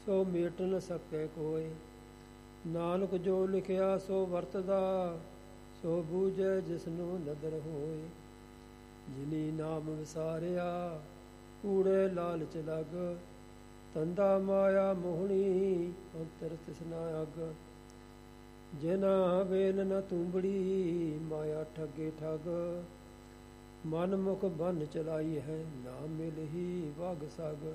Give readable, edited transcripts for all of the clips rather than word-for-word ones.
ਸੋ ਮੇਟ ਨ ਸਕੈ ਕੋਇ। ਨਾਨਕ ਜੋ ਲਿਖਿਆ ਸੋ ਵਰਤਦਾ, ਸੋ ਬੂਝੈ ਜਿਸਨੂੰ ਨਦਰ ਹੋਏ। ਜਿਨੀ ਨਾਮ ਵਿਸਾਰਿਆ ਕੂੜੇ ਲਾਲਚ ਲਗ, ਤੰਦਾ ਮਾਇਆ ਮੋਹਣੀ ਅੰਤਰ ਤਿਸਨਾ ਅਗ। ਜਿਨਾ ਵੇਲ ਨ ਤੁੰਬੜੀ ਮਾਇਆ ਠੱਗੇ ਠੱਗ, ਮਨ ਮੁਖ ਬੰਨ ਚਲਾਈ ਹੈ ਨਾ ਮਿਲਹੀ ਵਗ ਸਗ।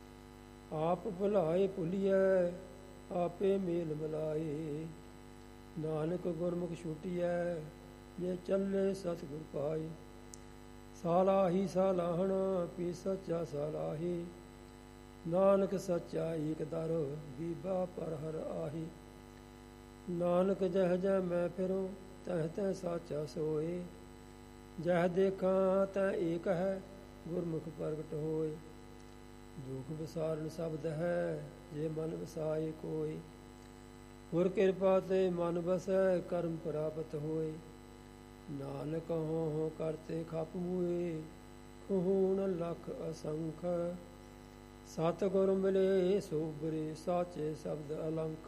ਆਪ ਭੁਲਾਏ ਭੁਲੀਐ ਆਪੇ ਮੇਲ ਮਿਲਾਏ, ਨਾਨਕ ਗੁਰਮੁਖ ਛੁਟੀਐ ਜੇ ਚੱਲੇ ਸਤਿਗੁਰ ਪਾਏ। ਸਾਲਾਹੀ ਸਾਲਾਹਣਾ ਪੀ ਸੱਚਾ ਸਾਲਾਹੀ, ਨਾਨਕ ਸੱਚਾ ਏਕ ਦਰ ਬੀਬਾ ਪਰ ਹਰ ਆਹੀ। ਨਾਨਕ ਜਹ ਜਹ ਮੈਂ ਫਿਰੂੰ ਤਹ ਤਹ ਸਾਚਾ ਸੋਏ, ਜਹ ਦੇਖਾਂ ਤਹ ਏਕ ਹੈ ਗੁਰਮੁਖ ਪ੍ਰਗਟ ਹੋਏ। ਦੁਖ ਵਿਸਾਰਨ ਸ਼ਬਦ ਹੈ ਜੇ ਮਨ ਵਸਾਏ ਕੋਇ, ਗੁਰ ਕਿਰਪਾ ਤੇ ਮਨ ਵਸੈ ਕਰਮ ਪ੍ਰਾਪਤ ਹੋਏ। ਨਾਨਕ ਹੋਂ ਹੋਂ ਕਰਤੇ ਖਪ ਮੂਏ, ਖੂਨ ਲਖ ਅਸੰਖ। ਸਤਿਗੁਰ ਮਿਲੇ ਸੋਬਰੇ ਸਾਚੇ ਸ਼ਬਦ ਅਲੰਖ।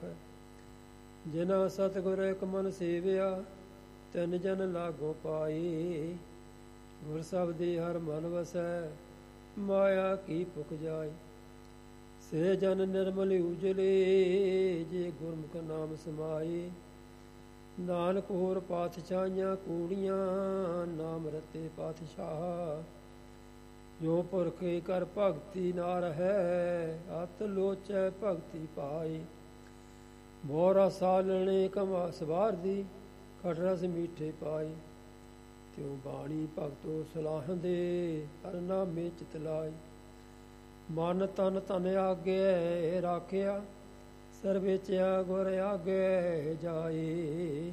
ਜਿਨਾ ਸਤਿਗੁਰ ਇਕ ਮਨ ਸੇਵਿਆ, ਤਿਨ ਜਨ ਲਾਗੋ ਪਾਏ। ਗੁਰ ਸ਼ਬਦੀ ਹਰ ਮਨ ਵਸੈ ਮਾਇਆ ਕੀ ਭੁਖ ਜਾਏ। ਸੇ ਜਨ ਨਿਰਮਲ ਉਜਲੇ ਜੇ ਗੁਰਮੁਖ ਨਾਮ ਸਮਾਏ। ਨਾਨਕ ਹੋਰ ਪਾਤਸ਼ਾਹੀਆਂ ਕੂੜੀਆਂ ਨਾਮ ਰਤੇ ਪਾਤਸ਼ਾਹ। ਜੋ ਪੁਰਖੇ ਕਰ ਭਗਤੀ ਨਾ ਰਹੈ, ਅਤ ਲੋਚੈ ਭਗਤੀ ਪਾਏ। ਮੋਰਾ ਸਾਲਣੇ ਕਮਾ ਸਵਾਰ ਦੀ, ਖਟ ਰਸ ਮੀਠੇ ਪਾਏ। ਤਿਉ ਬਾਣੀ ਭਗਤੋ ਸਲਾਹੰਦੇ, ਹਰ ਨਾਮੇ ਚਿਤ ਲਾਏ। ਮਨ ਤਨ ਧਨ ਆਗੇ ਰਾਖਿਆ, ਸਰਵੇਚਿਆ ਗੁਰ ਆਗੇ ਜਾਏ।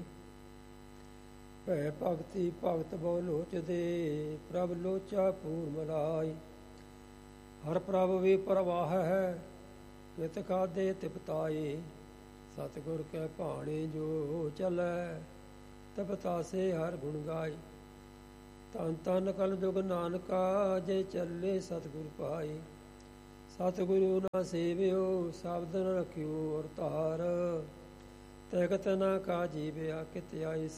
ਭੈ ਭਗਤੀ ਭਗਤ ਬਹੁ ਲੋਚਦੇ, ਪ੍ਰਭ ਲੋਚਾ ਪੂਰ ਮਲਾਈ। ਹਰ ਪ੍ਰਭ ਵੀ ਪ੍ਰਵਾਹ ਹੈ, ਕਿਤ ਖਾਦੇ ਤਿਪਤਾਏ। ਸਤਿਗੁਰ ਕੈ ਭਾਣੇ ਜੋ ਚਲੈ, ਤਪਤਾਸੇ ਹਰ ਗੁਣ ਗਾਏ। ਧੰਨ ਧੰਨ ਕਲ ਜੁਗ ਨਾਨਕਾ, ਜੇ ਚੱਲੇ ਸਤਿਗੁਰ ਪਾਏ। ਸਤਿਗੁਰੂ ਨਾ ਸੇਵਿਓ ਸ਼ਬਦ ਨ ਰਖਿਓ ਔਰ ਧਾਰ, ਤੈਗਤ ਨਾ ਕਾ ਜੀਵਿਆ ਕਿਤ ਆਏ।